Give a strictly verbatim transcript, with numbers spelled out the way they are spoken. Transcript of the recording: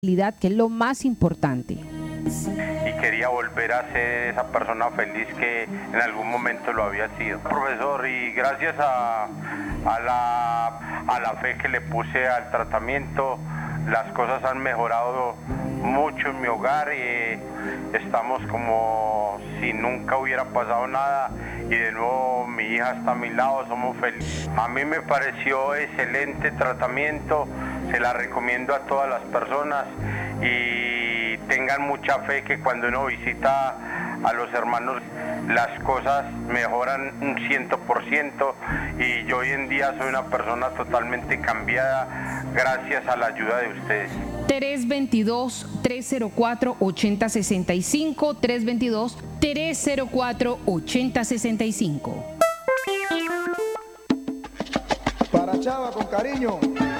que es lo más importante. Y quería volver a ser esa persona feliz que en algún momento lo había sido. Profesor, y gracias a, a, la, a la fe que le puse al tratamiento, las cosas han mejorado mucho en mi hogar y estamos como si nunca hubiera pasado nada y de nuevo mi hija está a mi lado, somos felices. A mí me pareció excelente tratamiento, se la recomiendo a todas las personas y tengan mucha fe que cuando uno visita a los hermanos las cosas mejoran un ciento por ciento y yo hoy en día soy una persona totalmente cambiada gracias a la ayuda de ustedes. tres dos dos, tres cero cuatro, ocho cero seis cinco, tres dos dos, tres cero cuatro, ocho cero seis cinco. Para Chava con cariño.